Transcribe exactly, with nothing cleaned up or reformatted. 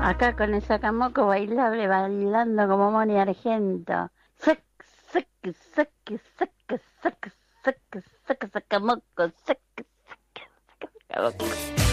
Acá con el sacamoco bailable, bailando como Moni Argento. Sac, sac, sac, sac, sac, sac, sac, sacamoco, sac, sac, sacamoco.